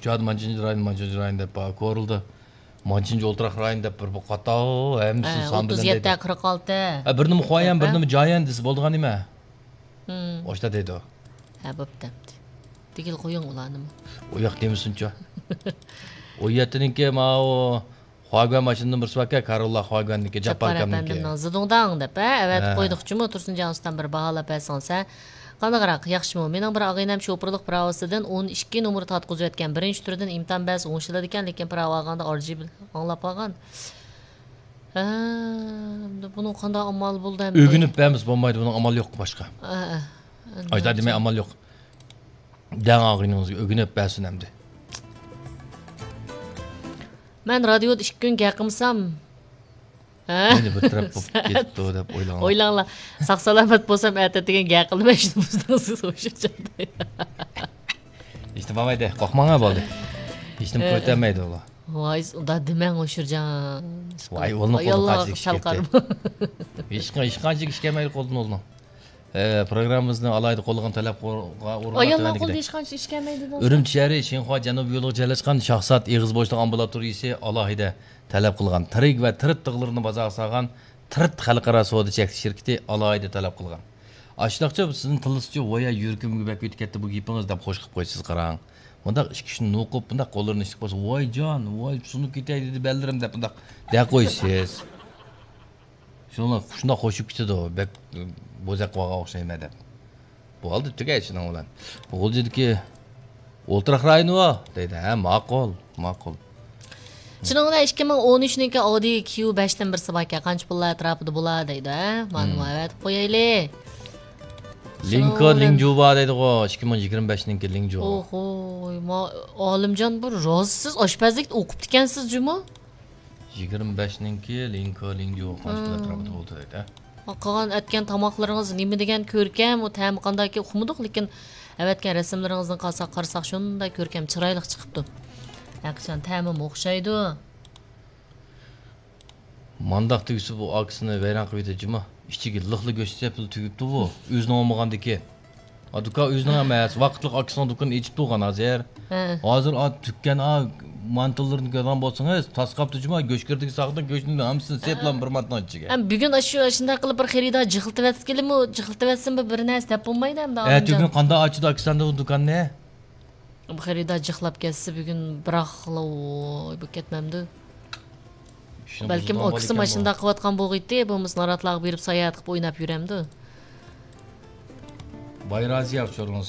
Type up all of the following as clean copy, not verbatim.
Kuchadi Manchinci rayın dep ko'rildi. Manchинji o'ltiraq rayın dep bir qatao, hamisi son bilan deydi. 37 46. Birnimi qo'yan, birnimi joyan desa bo'lgan nima? O'shda deydi. Ha, bo'pti. Tegil qo'ying ularni. O yoq demisinchi. O yertiniki mao Huagwan mashinani bir svaka Karolla Huagwanniki Japarkamniki. Zidongdang deb, evet qo'ydiqchimi Tursunjonovdan bir baholab bersansa. Qanaqaroq yaxshimi? Mening bir og'aynam sho'pirlik pravosidan 12 nomer tatqizayotgan birinchi turdan imtihon bas o'ngishiladi ekan, lekin pravo olganda RGB anglab qolgan. Buning qanday amal bo'ldi ham? O'ginib beramiz, bo'lmaydi, buning amal yo'q boshqa. Ayta demay amal yo'q. Dan og'ayningizga o'ginib bersin hamdi. Men radioda 2 kun gaqimsam Meni bitirib ketdi deb o'ylayman. O'ylanglar. Sog' salomat bo'lsam, ertatiga gaqilmay ishimizni o'shirchadi. İşte bo'lmaydi, qo'rqmang bo'ldi. Hech nima ko'tarmaydi ular. Voy, unda demang o'shirjan. Voy, o'lni qo'lga qanchalik Hech qancha ish kelmaydi qo'ldan o'lni. Programmamizni alayda qo'lgan talab o'rnatilgan. Ayollar qo'lda hech qancha ish kelmaydi. Urumchi shahri Shinxo janubiy yo'liga joylashgan Shahzod Eg'iz bo'shliq ambulatoriyasi alohida talab qilgan tirik va tirit tig'larini bozorga solgan tirit xalqaro savdo cheksiz shirkati alohida talab qilgan. Ashliqcha sizning tilingizcha voya yuragimga bak o'tib ketdi bu gapingiz deb qo'shib qo'ysiz qarang. Bunda ish kishini o'qib bunda qo'llarini ishib qo'ysa, voy jon, voy sunib ketay dedi beldirim deb bunda de qo'ysiz. Shunda qo'shib ketadi o, bak bo'zaqqa o'xshayma deb. Bu oldi tugaychining bilan. Bu dediki o'ltiraq rayonwa deydi. Ha, ma'qul. Shuningda 2013niki Audi Q5 dan birsi bor ekan, qancha pullar atrofida bo'ladi deydi. Mana evet qo'yaylik. Lincoln Lingjuva deydi go 2025niki Lingjuva. Oho, Olimjon bir rozsiz oshpazlikda o'qib ekansiz juma? 25niki Lincoln Lingjuva qancha pullar atrofida bo'ldi deydi. Qolgan aytgan tomoqlaringiz nima degan ko'rkam, u ta'mi qanday uqmidiq, lekin avatgan rasmlaringizni qarasak shunday ko'rkam, chiroyli chiqibdi. Haqiqatan ta'mi o'xshaydi. Mandaq tugisi bu aksini vayron qilib juma. İçigi lixli go'sht sepil tugibdi bu. O'zini olmagandiki. Aduka o'zining emas, vaqtliq aksini dukanni ichib turgan hozir. Hozir tukkan mantillarni ko'rgan bo'lsangiz, tasqabdi juma go'sht kirdiki saqdan go'shtning hammasini seplan bir matdan ichiga. Bugun shunday qilib bir xaridor jixiltib etganmi, jixiltib etsinmi bir narsa deb bo'lmaydi hamda. Bugun qanday ochdi aksanda bu dukanni? Bu xaridor jixlab ketsa bugun biroqla bu ketmamdi. Balkim o qism mashinada qilayotgan bo'lg'iydi, bo'lmasa naratlarga berib sayohat qilib o'ynab yuramdi. Bayraziyev so'ringiz.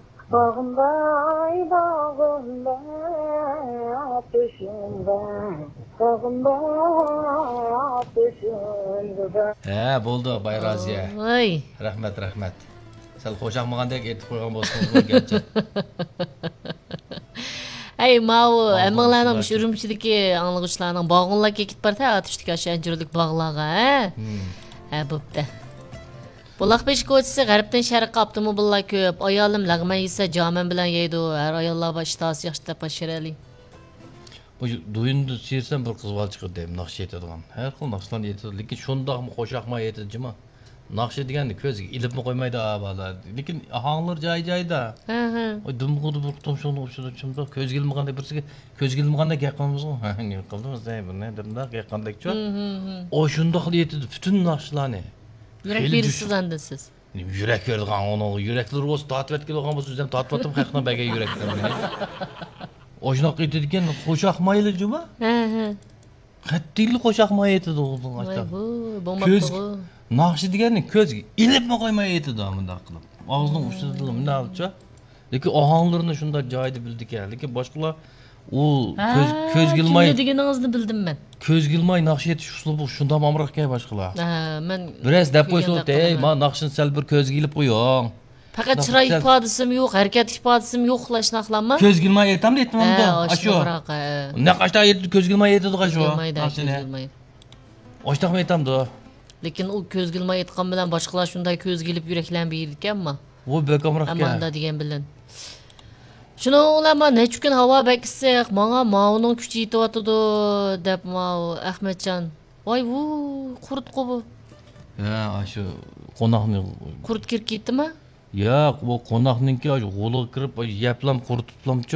Bo'ldi Bayraziya. Voy. Rahmat. Sal qo'shaqmagandek aytib qo'ygan bo'lsangiz bo'lgancha. Ay, mau emanglarning Urumchidagi anglag'uchilarning bog'inlarga ketib borsa, atishdagi ashanjirlik bog'larga, ha, bo'pti. Buloqbesh ko'chasi g'arbdan sharqqa avtomobillar ko'p. Ayolim lag'ma yesa jomen bilan yeydi. Har ayollar boshtasi yaxshi deb pashirali. Bu do'yinda sersam bir qiz bola chiqdi deb naqsh aytadigan. Har xil naqshlarni aytadi, lekin shundaqmi qo'shaqma aytadimi? Naqsh deganni ko'ziga ilibmi qo'ymaydi bola. Lekin ahanglar joy-joyda. Oy dumg'udi bir tomshoni o'shida ko'zga ilmaganda birsiga ko'zga ilmaganda gapimiz ku. Ha, ne qildimiz deb ne demda gapqandakchi. O shundoq aytadi bütün naqshlarni. Yurak berisiz anda siz. Yurak bergan onu, yuraklar o'z tatib etgan bo'lsa o'zim tatib otdim haqna baga yuraklarni. O shunaqa aytadigan qo'shaqmayli juma? Qattiqli qo'shaqmay aytadi o'g'lim aytdi. Bo'lmabdi. Naqshi deganni ko'zga ilibmi qo'ymay aytadi bunday qilib. Og'zining uchidan bunday olcha. Lekin ohanglarni shunday joyida bildik-a, lekin boshqalar u ko'z gilmay deganingizni bildim men. Ko'z gilmay naqsh etish uslubi shunday mamroqqa boshqalar. Men biraz deb qo'yishdi, ey, men naqshni sal bir ko'zga ilib qo'ying. Faqat chiroy ifodasimi yo'q, harakat ifodasimi yo'q qilashnaqlanma. Ko'z gilmay aytam deyapman unda. Ashu. Naqashda aytdi ko'z gilmay aytadi qashu. Oshtoqmay aytamdi. Lekin u ko'z gilmay aytgan bilan boshqalar shunday ko'z gilib yuraklanib ekanmi? Bu bekamroqqa. Amanda degan bilan. Shuni ulama necha kun havo bakisak, menga ma'uning kuchi yetyotdi deb Ahmadjon. Voy, bu qurtqu bu. Ha, shu qo'noqni qurt kirib ketdimi? Yo'q, bu qo'noqninki g'ulg'i kirib, yaplam quritiblamchi.